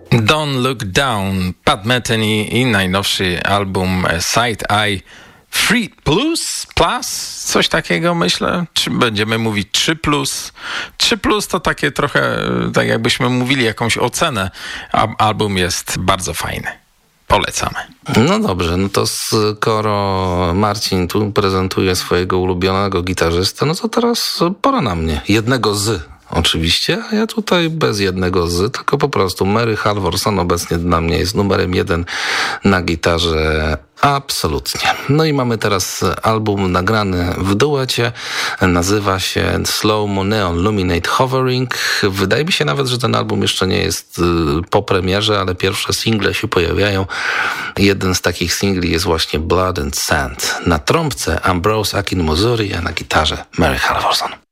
Don't Look Down, Pat Metheny i najnowszy album Side Eye 3 Plus, coś takiego myślę, czy będziemy mówić 3 Plus. 3 Plus to takie trochę, tak jakbyśmy mówili jakąś ocenę, a album jest bardzo fajny. Polecamy. No dobrze, no to skoro Marcin tu prezentuje swojego ulubionego gitarzystę, no to teraz pora na mnie. Jednego z... Oczywiście, a ja tutaj bez jednego z, tylko po prostu Mary Halvorson obecnie dla mnie jest numerem 1 na gitarze. Absolutnie. No i mamy teraz album nagrany w duecie. Nazywa się Slow Mo Neon Luminate Hovering. Wydaje mi się nawet, że ten album jeszcze nie jest po premierze, ale pierwsze single się pojawiają. Jeden z takich singli jest właśnie Blood and Sand. Na trąbce Ambrose Akinmuzuri, a na gitarze Mary Halvorson.